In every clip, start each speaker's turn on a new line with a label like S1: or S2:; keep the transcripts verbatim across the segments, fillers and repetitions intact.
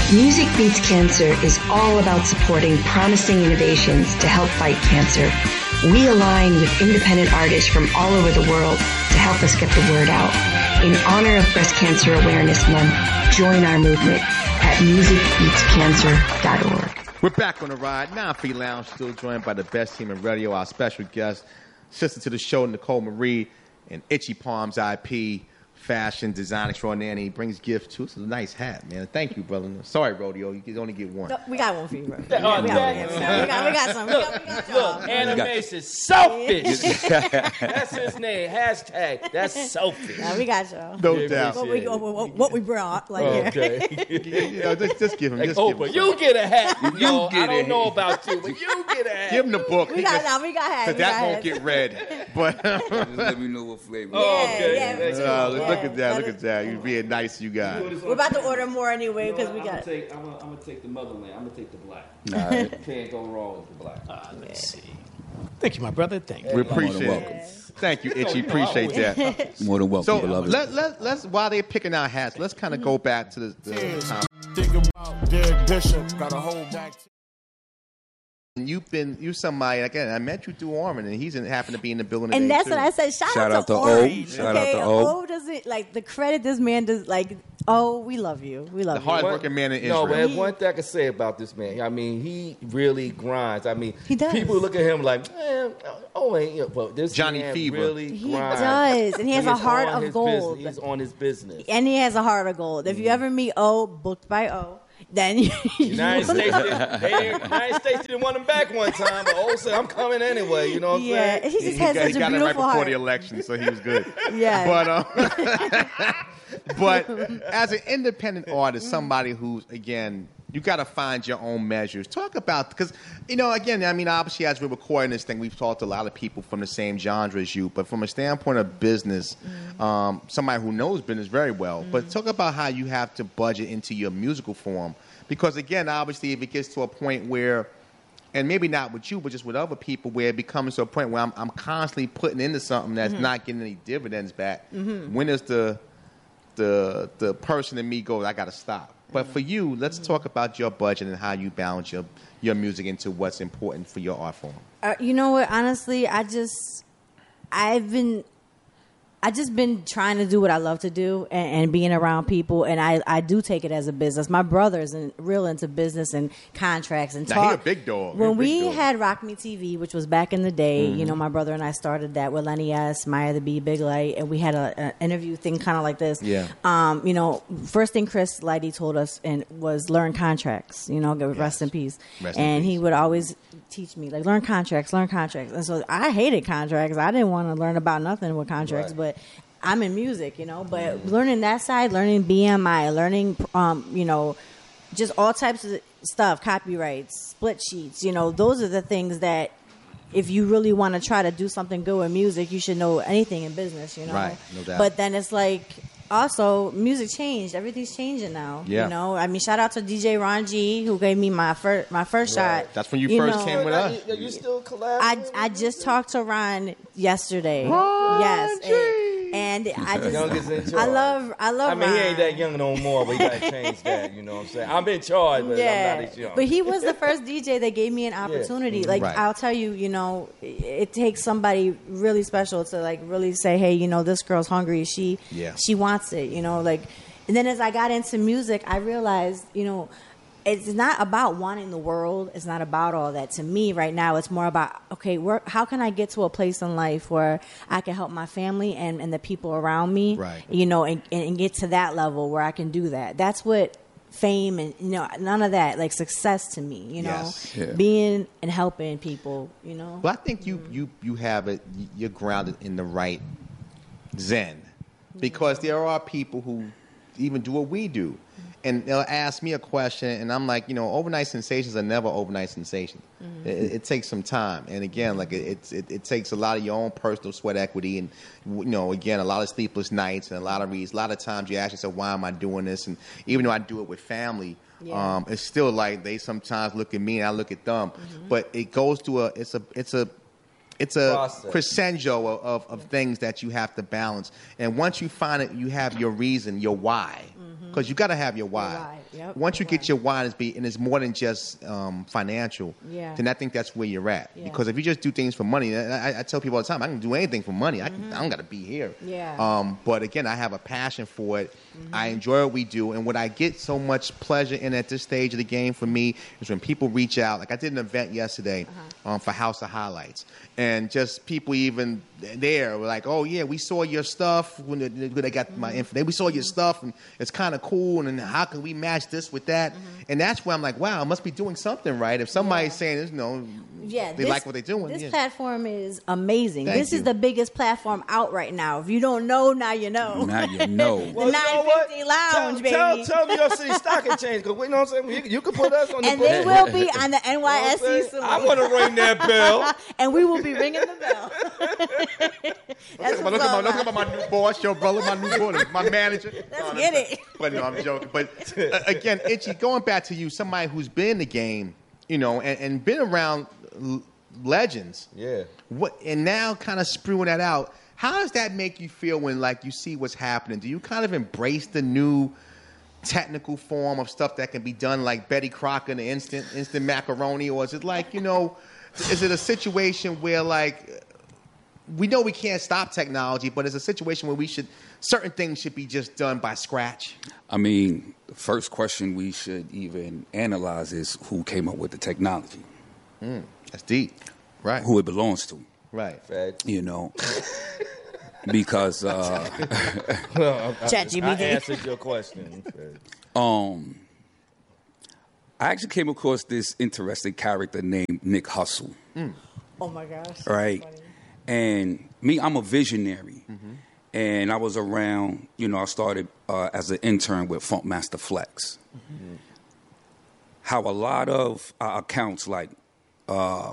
S1: Music Beats Cancer is all about supporting promising innovations to help fight cancer. We align with independent artists from all over the world to help us get the word out. In honor of Breast Cancer Awareness Month, join our movement at music beats cancer dot org.
S2: We're back on the ride. Now Free Lounge, still joined by the best team in radio, our special guest, sister to the show, Nicole Marie, and Itchy Palms I P, fashion design extraordinaire, and he brings gifts too. It's a nice hat, man. Thank you, brother. Sorry, Rodeo, you can only get one.
S3: No, we got one for you, bro.
S4: Yeah, oh,
S3: we, got one. we got we got some. We got, we got
S4: Look, animation selfish. That's his name. Hashtag. That's selfish.
S3: No, we got y'all.
S2: No
S4: Yeah,
S2: doubt.
S3: What we, what, what we brought, like,
S4: Okay.
S2: You know, just, just give him.
S4: Like
S2: just give
S4: Oprah,
S2: him
S4: you
S2: something.
S4: get a hat.
S5: You
S4: Yo,
S5: get
S4: I don't
S5: a
S4: know
S5: hat.
S4: about you, but you get a hat.
S2: Give him the book.
S3: we
S2: He
S3: got,
S2: just-
S3: no, we got hats.
S2: Cause
S3: we
S2: that
S3: got
S2: won't
S3: hats.
S2: get read. But uh,
S5: Just let me know what flavor.
S4: Oh,
S3: Yeah,
S4: okay.
S3: yeah,
S4: Thank you.
S2: uh,
S3: Yeah.
S2: look at that. Look
S3: Let
S2: at that. You being nice, you guys.
S3: We're about to order more anyway because we
S6: I'm
S3: got.
S6: gonna take. I'm gonna, I'm gonna take the motherland. I'm gonna take the black.
S5: All right.
S6: Can't go wrong with the black.
S4: Ah, let's see.
S7: Thank you, my brother. Thank you.
S2: We
S5: More than
S2: appreciate
S5: welcome.
S2: it. Thank you, Itchy.
S4: you know I
S2: Appreciate that.
S5: More than welcome,
S2: So
S5: beloved.
S2: let, let, let's, while they're picking out hats, let's kind of go back to the, the time.
S8: Think about Derek Bishop. Got a whole back.
S2: You've been, you somebody, again, I met you through Orman, and he's in, happened to be in the building today,
S3: And that's
S2: too.
S3: what I said. Shout,
S5: Shout
S3: out,
S5: out
S3: to
S5: to O.
S3: Orange.
S5: Shout out
S3: okay?
S5: to O.
S3: O doesn't like the credit this man does. Like, oh, we love you. We love
S2: The
S3: you.
S2: hard working man in
S4: No,
S2: Israel.
S4: man, one thing I can say about this man, I mean, he really grinds. I mean,
S3: He does.
S4: people look at him like, man, oh, ain't you? But this
S2: Johnny
S4: man
S2: Fever.
S4: really
S3: He
S4: grinds.
S3: does, and he has a
S4: is
S3: heart
S4: on
S3: of
S4: his
S3: gold.
S4: business. He's on his business.
S3: And he has a heart of gold. If you ever meet O, booked by O, then you.
S4: United States, did, they, United States didn't want him back one time, but O said, I'm coming anyway. You know what I'm
S3: Yeah,
S4: saying?
S3: he just
S2: he
S3: has
S2: got,
S3: such
S2: he
S3: a
S2: got it right
S3: beautiful
S2: before
S3: heart.
S2: the election, so he was good.
S3: Yeah.
S2: But, um, but as an independent artist, somebody who's, again, you got to find your own measures. Talk about, because, you know, again, I mean, obviously, as we're recording this thing, we've talked to a lot of people from the same genre as you, but from a standpoint of business,
S3: Mm-hmm.
S2: um, somebody who knows business very well, but talk about how you have to budget into your musical form. Because, again, obviously, if it gets to a point where, and maybe not with you, but just with other people, where it becomes to a point where I'm, I'm constantly putting into something that's
S3: Mm-hmm.
S2: not getting any dividends back, when is the the the person in me goes, I got to stop. But for you, let's talk about your budget and how you balance your your music into what's important for your art form.
S3: Uh, you know what? Honestly, I just, I've been, I just been trying to do what I love to do and, and being around people, and I, I do take it as a business. My brother's in, real into business and contracts and
S2: Now,
S3: talk.
S2: he a big dog. He a
S3: When
S2: big
S3: we
S2: dog.
S3: had Rock Me T V, which was back in the day,
S2: Mm-hmm.
S3: you know, my brother and I started that with Lenny S, Maya the Bee, Big Light, and we had an interview thing kind of like this.
S2: Yeah.
S3: Um, you know, first thing Chris Lighty told us and was learn contracts. You know, rest in peace.
S2: Rest in
S3: and
S2: peace.
S3: he would always teach me like learn contracts, learn contracts. And so I hated contracts. I didn't want to learn about nothing with contracts,
S4: Right.
S3: but I'm in music, you know. But learning that side, learning B M I, learning, um, you know, just all types of stuff, copyrights, split sheets. You know, those are the things that if you really want to try to do something good with music, you should know anything in business. You know,
S2: Right, no doubt.
S3: But then it's like. Also, music changed. Everything's changing now.
S2: Yeah.
S3: You know, I mean, shout out to D J Ron G, who gave me my first my first
S4: Right.
S3: shot.
S2: That's when you first
S3: know.
S2: came with us.
S4: You, you still collab?
S3: I, I just talked to Ron yesterday.
S2: Ron
S3: yes,
S2: G.
S3: and, and I just
S4: Youngest in
S3: I
S4: charge.
S3: love I love.
S4: I mean,
S3: Ron.
S4: he ain't that young no more, but he got to change that. You know what I'm saying? I'm in charge, but I'm
S3: Yeah,
S4: not as young.
S3: but he was the first D J that gave me an opportunity. Like
S2: Right.
S3: I'll tell you, you know, it, it takes somebody really special to like really say, hey, you know, this girl's hungry. She
S2: Yeah.
S3: she wants it. You know, like. And then as I got into music, I realized, you know, it's not about wanting the world. It's not about all that. To me, right now, it's more about, okay, where, how can I get to a place in life where I can help my family and, and the people around me,
S2: Right.
S3: you know, and, and get to that level where I can do that. That's what fame and, you know, none of that, like success to me, you know,
S2: Yes.
S5: Yeah.
S3: being and helping people, you know.
S2: Well, I think you, you, you have it, you're grounded in the right zen. Because there are people who even do what we do. And they'll ask me a question, and I'm like, you know, overnight sensations are never overnight sensations.
S3: Mm-hmm.
S2: It, it takes some time. And again, like it, it's, it, it takes a lot of your own personal sweat equity and, you know, again, a lot of sleepless nights and a lot of reasons. A lot of times you ask yourself, why am I doing this? And even though I do it with family,
S3: Yeah.
S2: um, it's still like they sometimes look at me and I look at them. But it goes to a, it's a, it's a, it's a
S4: Process.
S2: crescendo of, of, of things that you have to balance. And once you find it, you have your reason, your why. Because you got to have your why.
S3: Your why. Yep,
S2: Once you
S3: your
S2: get
S3: why.
S2: your why, and it's, be, and it's more than just um, financial,
S3: Yeah.
S2: then I think that's where you're at.
S3: Yeah.
S2: Because if you just do things for money, I, I tell people all the time, I can do anything for money. I, can, I don't got to be here.
S3: Yeah.
S2: Um, but again, I have a passion for it. I enjoy what we do. And what I get so much pleasure in at this stage of the game for me is when people reach out. Like I did an event yesterday um, for House of Highlights. And just people even there were like, oh, yeah, we saw your stuff when they, when they got my info. We saw your stuff, and it's kind of cool. And then how can we match this with that? And that's where I'm like, wow, I must be doing something right. If somebody's
S3: Yeah.
S2: saying, you know,
S3: Yeah,
S2: they
S3: this-
S2: like what they're doing.
S3: This
S2: yeah.
S3: platform is amazing.
S2: Thank
S3: this
S2: you.
S3: is the biggest platform out right now. If you don't know, now you know.
S5: Now you know.
S3: The
S4: Well, you know what?
S3: nine fifty Lounge,
S4: tell,
S3: baby.
S4: Tell, tell New York City Stock Exchange, because you know what I'm saying? You, you can put us on the
S3: And
S4: book.
S3: they will be on the N
S4: You know
S3: Y
S4: what I'm
S3: S E
S4: saying?
S3: soon.
S4: I want to ring that bell.
S3: And we will be ringing the bell. That's
S2: But
S3: what's
S2: look at, my,
S3: up,
S2: look at my new boss, your brother, my new boss, my manager.
S3: Let's get it.
S2: But no, I'm joking. But uh, again, Itchy, going back to you, somebody who's been in the game, you know, and, and been around l- legends.
S4: Yeah.
S2: What and now kind of spewing that out. How does that make you feel when, like, you see what's happening? Do you kind of embrace the new technical form of stuff that can be done, like Betty Crocker and the instant instant macaroni, or is it like, you know, is it a situation where like we know we can't stop technology, but it's a situation where we should certain things should be just done by scratch?
S5: I mean, the first question we should even analyze is who came up with the technology,
S2: Mm, that's deep, right?
S5: who it belongs to,
S2: Right.
S4: Facts.
S5: you know. Because uh,
S4: I
S3: ChatGPT.
S4: answered your question.
S5: um, I actually came across this interesting character named Nick Hustle,
S3: Oh my gosh.
S5: right?
S3: Funny.
S5: And me, I'm a visionary. And I was around, you know, I started uh, as an intern with Funkmaster Flex. How a lot of uh, accounts like uh,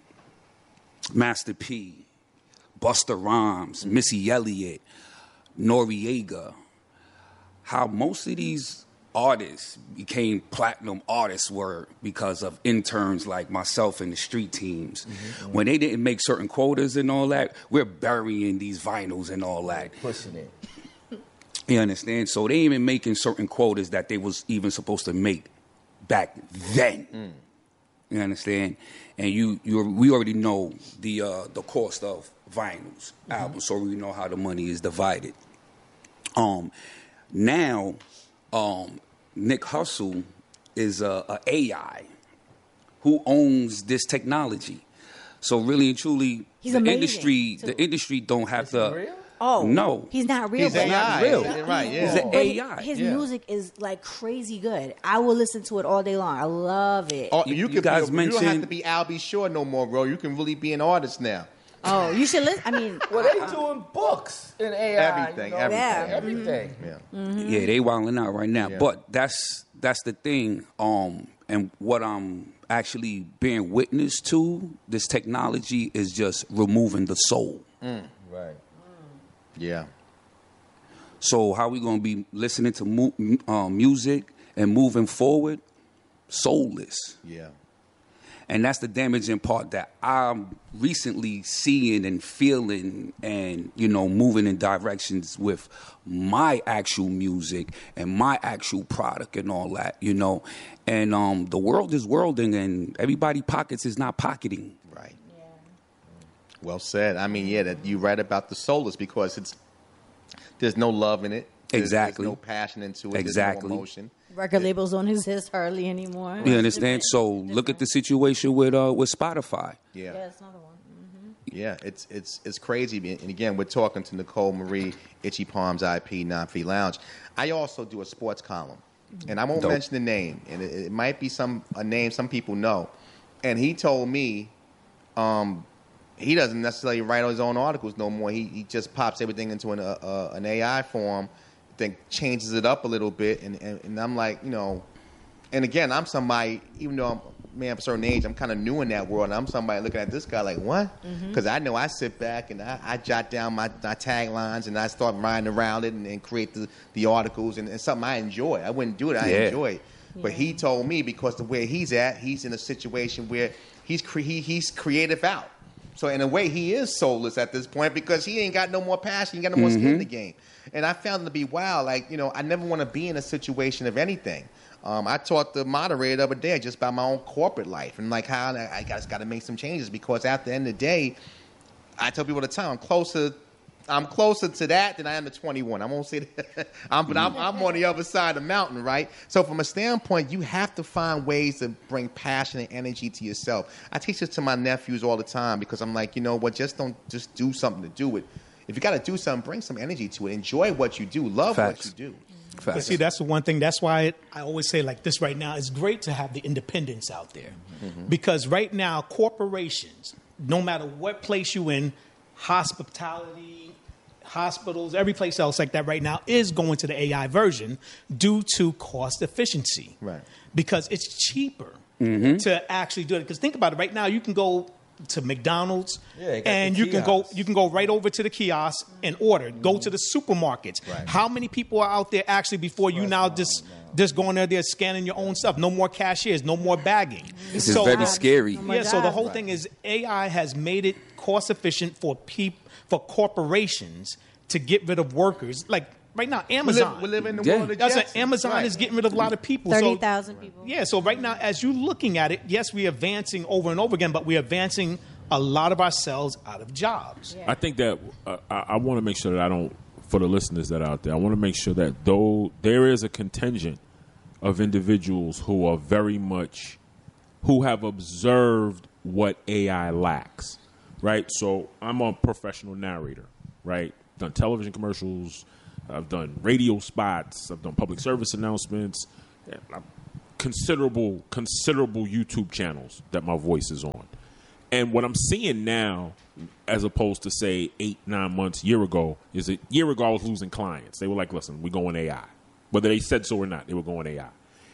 S5: Master P, Busta Rhymes, Missy Elliott, Noriega, how most of these artists became platinum artists were because of interns like myself and the street teams. When they didn't make certain quotas and all that, we're burying these vinyls and all that.
S4: Pushing it.
S5: You understand? So they ain't even making certain quotas that they was even supposed to make back then. You understand? And you, you, we already know the uh, the cost of vinyls albums, so we know how the money is divided. Um, now, um, Nick Hustle is a, a AI who owns this technology. So really and truly,
S3: He's
S5: the
S3: amazing,
S5: industry,
S3: too.
S5: the industry don't have to.
S4: real?
S3: Oh
S5: No.
S3: he's not real.
S2: He's
S3: but
S2: A I,
S5: real.
S2: isn't it? Right?
S3: He's-
S2: Yeah.
S5: He's an
S3: but
S5: A I.
S3: His
S2: Yeah.
S3: music is like crazy good. I will listen to it all day long. I love it.
S2: Oh,
S5: You-
S2: you,
S5: you
S2: could
S5: guys
S2: be, a- you don't have
S5: mentioned-
S2: to be Al B. Shore no more, bro. You can really be an artist now.
S3: Oh, you should listen. I mean,
S4: Well, they doing books in A I.
S2: Everything,
S4: you know?
S2: everything.
S3: Yeah.
S4: Everything.
S2: Yeah.
S5: Yeah, they wilding out right now.
S2: Yeah.
S5: But that's that's the thing. Um, and what I'm actually being witness to, this technology is just removing the soul.
S4: Right.
S2: Yeah.
S5: So how we gonna be listening to mu- um, music and moving forward, soulless?
S2: Yeah.
S5: And that's the damaging part that I'm recently seeing and feeling and, you know, moving in directions with my actual music and my actual product and all that, you know. And um, the world is worlding and everybody pockets is not pocketing.
S2: Right. Well said. I mean, yeah, that you right about the soulless because it's there's no love in it. There's,
S5: Exactly.
S2: There's no passion into it.
S5: Exactly.
S2: There's no emotion.
S3: record labels don't exist hardly anymore.
S5: You understand? So look at the situation with uh, with Spotify.
S2: Yeah.
S3: Yeah, that's another one.
S2: Yeah, it's it's it's crazy. And again, we're talking to Nicole Marie, Itchy Palms I P, Non-Fee Lounge. I also do a sports column, and I won't
S5: Dope.
S2: mention the name, and it, it might be some a name some people know. And he told me, um, he doesn't necessarily write his own articles no more. He he just pops everything into an uh, uh, an A I form, then changes it up a little bit, and, and and I'm like, you know, and again, I'm somebody, even though I'm a man of a certain age, I'm kind of new in that world, and I'm somebody looking at this guy like, what? Because I know I sit back and I, I jot down my, my taglines and I start writing around it and, and create the, the articles, and it's something I enjoy. I wouldn't do it. I
S5: Yeah.
S2: enjoy it. But he told me because the way he's at, he's in a situation where he's cre- he, he's creative out. So in a way, he is soulless at this point because he ain't got no more passion, he ain't got no more skin in the game. And I found it to be wild. Like, you know, I never want to be in a situation of anything. Um, I talked to the moderator the other day just about my own corporate life and like how I, I got to make some changes because at the end of the day, I tell people all the time, I'm closer. I'm closer to that than I am to twenty-one. I won't say that, I'm, but I'm, I'm on the other side of the mountain, right? So from a standpoint, you have to find ways to bring passion and energy to yourself. I teach this to my nephews all the time because I'm like, you know what? Just don't just do something to do it. If you got to do something, bring some energy to it. Enjoy what you do. Love
S5: Facts.
S2: what you do.
S5: Facts.
S7: But see, that's the one thing. That's why it, I always say like this right now. It's great to have the independence out there. Mm-hmm. Because right now, corporations, no matter what place you in, hospitality, hospitals, every place else like that right now is going to the A I version due to cost efficiency.
S2: Right.
S7: Because it's cheaper mm-hmm. to actually do it. Because think about it. Right now, you can go to McDonald's
S4: Yeah, you got
S7: and
S4: the
S7: you can go
S4: kiosks.
S7: you can go right over to the kiosk and order. Go to the supermarkets.
S2: Right.
S7: How many people are out there actually before you now just just going there, they're scanning your own stuff? No more cashiers, no more bagging.
S5: This is very scary.
S3: my
S7: Yeah, so the
S3: God.
S7: whole thing is A I has made it cost efficient for peop, for corporations to get rid of workers. Like right now,
S2: We
S7: Amazon.
S2: live, we live in the
S5: Yeah.
S2: world of
S7: That's what
S2: Jetsons.
S7: Amazon
S2: Right.
S7: is getting rid of a lot of people.
S3: thirty
S7: So-
S3: thousand people.
S7: yeah, so right now, as you're looking at it, yes, we're advancing over and over again, but we're advancing a lot of ourselves out of jobs.
S9: I think that uh, I, I want to make sure that I don't, for the listeners that are out there, I want to make sure that though there is a contingent of individuals who are very much, who have observed what A I lacks, right? So I'm a professional narrator, right? Done television commercials, I've done radio spots, I've done public service announcements, I've- considerable, considerable YouTube channels that my voice is on. And what I'm seeing now, as opposed to say eight, nine months, year ago, is a year ago I was losing clients. They were like, listen, we're going A I. Whether they said so or not, they were going A I.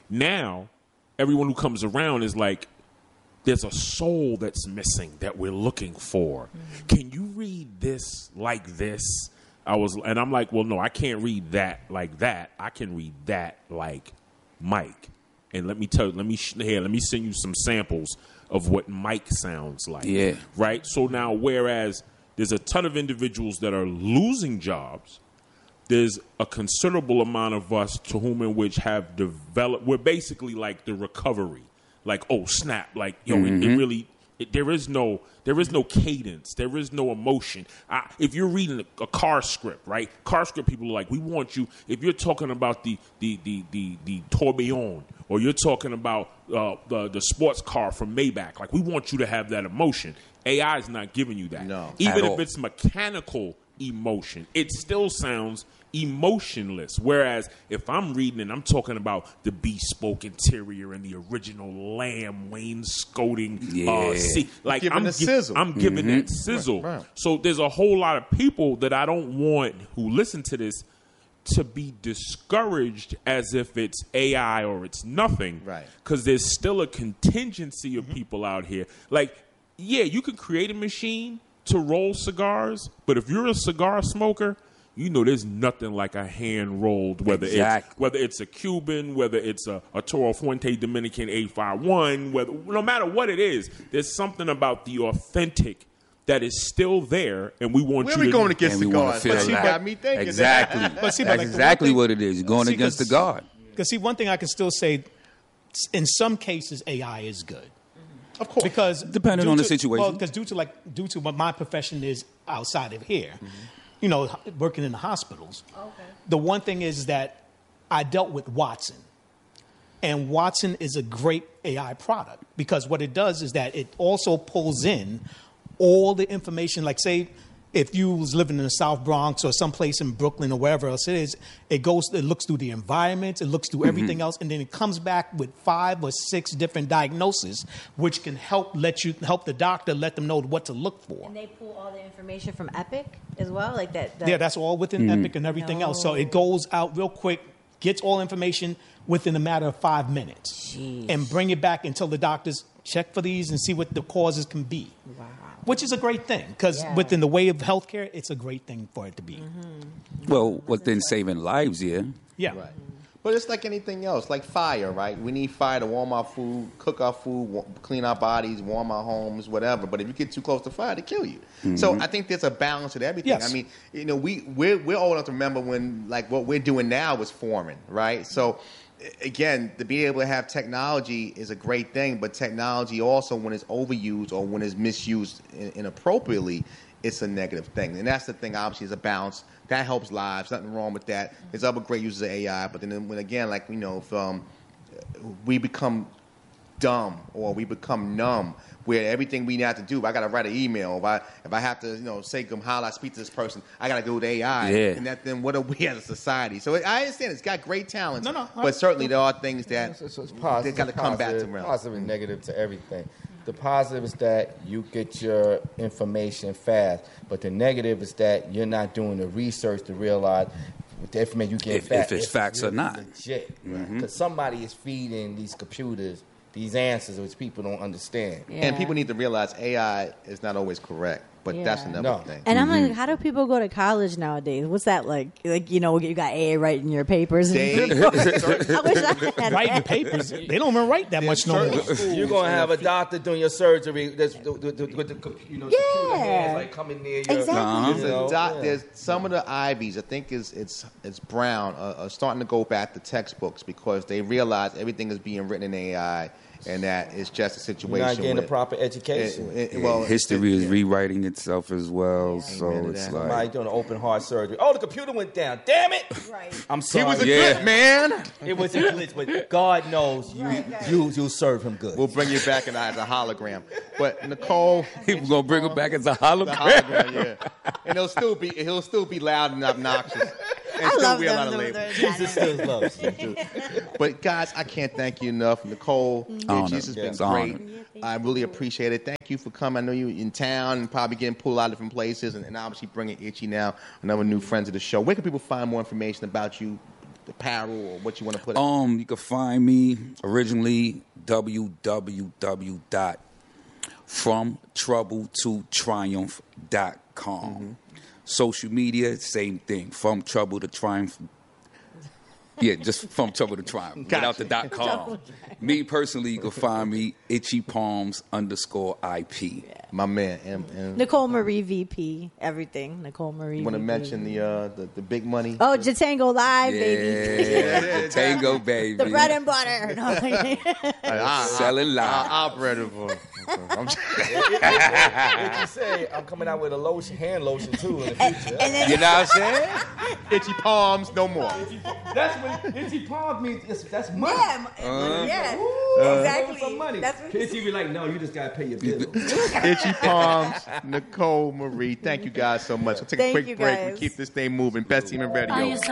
S9: Now, everyone who comes around is like, there's a soul that's missing that we're looking for. Mm-hmm. Can you read this like this? I was, and I'm like, well, no, I can't read that like that. I can read that like Mike. And let me tell you, let me sh- here, let me send you some samples of what Mike sounds like.
S5: Yeah.
S9: Right? So now, whereas there's a ton of individuals that are losing jobs, there's a considerable amount of us to whom in which have developed, we're basically like the recovery. Like, oh, snap. Like, yo, mm-hmm. it, it really, it, there is no, there is no cadence. There is no emotion. I, if you're reading a, a car script, right? Car script people are like, we want you, if you're talking about the, the, the, the, the tourbillon, or you're talking about uh, the, the sports car from Maybach, like, we want you to have that emotion. A I is not giving you that.
S2: No.
S9: Even
S5: At
S9: if
S5: all.
S9: it's mechanical emotion, it still sounds emotionless. Whereas if I'm reading and I'm talking about the bespoke interior and the original lamb wainscoting,
S5: Yeah.
S9: uh, see, like
S2: Giving
S9: I'm,
S2: the sizzle.
S9: I'm giving that sizzle.
S2: Right, right.
S9: So there's a whole lot of people that I don't want who listen to this to be discouraged as if it's A I or it's nothing.
S2: Right.
S9: Because there's still a contingency of people out here. Like, yeah, you can create a machine to roll cigars, but if you're a cigar smoker, you know there's nothing like a hand rolled, whether
S5: Exactly.
S9: it's whether it's a Cuban, whether it's a, a Toro Fuente Dominican eight five one, whether no matter what it is, there's something about the authentic that is still there, and we want
S2: Where
S9: you
S2: we
S9: to
S2: going to get
S5: And we want to
S2: cigars?
S5: feel
S2: You
S5: that.
S2: got me thinking.
S5: Exactly.
S7: But see, but
S5: That's
S7: like the
S5: exactly
S7: one thing-
S5: what it is. You're going
S7: See,
S5: against the
S7: 'cause-
S5: God.
S7: Because see, one thing I can still say, in some cases, A I is good.
S2: Of course.
S7: Because
S5: Depending
S7: due
S5: on the
S7: to-
S5: situation.
S7: Well, because due to like due to what my profession is outside of here, you know, working in the hospitals.
S3: Okay.
S7: The one thing is that I dealt with Watson, and Watson is a great A I product because what it does is that it also pulls in all the information. Like, say, if you was living in the South Bronx or someplace in Brooklyn or wherever else it is, it goes, it looks through the environment, it looks through everything else, and then it comes back with five or six different diagnoses, which can help let you help the doctor let them know what to look for.
S3: And they pull all the information from Epic as well, like that. that
S7: Yeah, that's all within Epic and everything else. So it goes out real quick, gets all information within a matter of five minutes,
S3: Jeez.
S7: and bring it back until the doctors check for these and see what the causes can be.
S3: Wow.
S7: Which is a great thing because
S3: Yeah.
S7: within the way of healthcare, it's a great thing for it to be.
S5: Well, within saving lives, yeah.
S7: Yeah.
S2: Right. But it's like anything else, like fire, right? We need fire to warm our food, cook our food, wa- clean our bodies, warm our homes, whatever. But if you get too close to fire, they kill you.
S5: Mm-hmm.
S2: So I think there's a balance with everything.
S7: Yes.
S2: I mean, you know, we we're, we're old enough to remember when like what we're doing now was foreign, right? So again, to be able to have technology is a great thing, but technology also, when it's overused or when it's misused in- inappropriately, it's a negative thing. And that's the thing, obviously, is a balance. That helps lives. Nothing wrong with that. There's other great uses of A I, but then when, again, like, you know, if um, we become dumb or we become numb, where everything we have to do, if I got to write an email, if I if I have to, you know, say, come, how do I speak to this person, I got to go with A I.
S5: Yeah.
S2: And that, then what are we as a society? So I understand it's got great talents,
S7: No, no, I-
S2: but certainly there are things that
S4: So it's, it's positive,
S2: they got to come back to
S4: positive,
S2: realm.
S4: positive and negative to everything. The positive is that you get your information fast, but the negative is that you're not doing the research to realize with the information you get
S5: If-
S4: fast,
S5: if it's facts or
S4: really
S5: not.
S4: legit. Because
S5: Mm-hmm.
S4: somebody is feeding these computers these answers which people don't understand.
S3: Yeah.
S2: And people need to realize A I is not always correct, but that's
S3: Yeah.
S2: another
S4: No.
S2: thing.
S3: And I'm
S5: Mm-hmm.
S3: like, how do people go to college nowadays? What's that like? Like, you know, you got A A writing your papers. And
S2: They-
S3: I wish I had
S7: Writing
S3: that.
S7: papers, they don't even write that much no more.
S4: You're gonna have a doctor doing your surgery that's with the, with the com- you know computer
S3: Yeah.
S4: hands like coming near your
S3: Exactly.
S5: Uh-huh.
S2: There's,
S4: you
S2: a
S4: know,
S2: doc,
S4: yeah.
S2: there's some of the Ivies, I think is it's it's Brown, uh, are starting to go back to textbooks because they realize everything is being written in A I, and that it's just a situation.
S4: You're not getting the
S2: with-
S4: proper education.
S2: it- it- well,
S5: History is
S2: yeah.
S5: rewriting itself as well, so
S2: Amen to
S5: it's
S2: that.
S5: like
S4: Somebody doing an open heart surgery. Oh, the computer went down. Damn it!
S3: Right.
S4: I'm
S2: He
S4: sorry.
S2: was a
S5: Yeah.
S2: good man.
S4: It was a glitch, but God knows you you you serve him good.
S2: We'll bring you back in as a hologram. But Nicole,
S5: people gonna bring it back as a
S2: the
S5: hologram.
S2: hologram, yeah, and he'll still be he'll still be loud and obnoxious, and
S3: I
S2: still
S3: love
S2: wear a lot
S3: them.
S2: of
S3: those-
S2: labels.
S3: those-
S4: Jesus still loves you.
S2: But guys, I can't thank you enough, Nicole.
S5: Honor.
S2: This has been
S5: It's
S2: great.
S5: honor.
S2: I really appreciate it. Thank you for coming. I know you in town and probably getting pulled out of different places, and, and obviously bringing Itchy now, another new friend to the show. Where can people find more information about you, the apparel, or what you want to put? out?
S5: Um, you can find me originally w w w dot from trouble to triumph dot com. Social media, same thing. From trouble to triumph. Yeah, just from trouble to triumph. Without the dot com. Me personally, you can find me itchy palms underscore I P.
S2: My man, and, and
S3: Nicole Marie V P, everything. Nicole Marie.
S2: want to
S3: V P.
S2: mention the, uh, the the big money.
S3: Oh, Jatango Live, baby.
S5: Yeah, Tango baby.
S3: The bread and butter. No, like-
S2: I,
S5: Selling live.
S2: I, I bred it for. I'm just-
S4: What you say? I'm coming out with a lotion, hand lotion too in the future.
S3: and then
S5: You know what I'm saying?
S2: Itchy palms, no more.
S4: That's what itchy palms means. It's, that's money.
S3: yeah,
S5: Uh-huh.
S3: yeah, exactly.
S4: Some money.
S3: That's what
S4: Itchy be like, no, you just gotta pay your bills.
S2: Itchy palms, Nicole Marie. Thank you guys so much. We'll take a
S3: Thank
S2: quick
S3: you,
S2: break.
S3: guys.
S2: We keep this thing moving. Best team in radio.